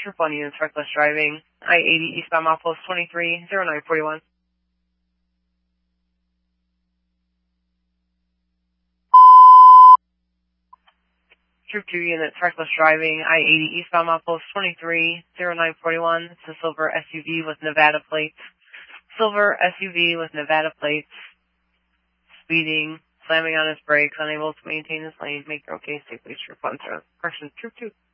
Troop 1 units, reckless driving, I-80 eastbound milepost 230941. Troop 2 units, reckless driving, I-80 eastbound milepost 230941. It's a silver SUV with Nevada plates. Silver SUV with Nevada plates. Speeding, slamming on his brakes, unable to maintain his lane. Make your okay safely. Troop 1, correction, Troop 2.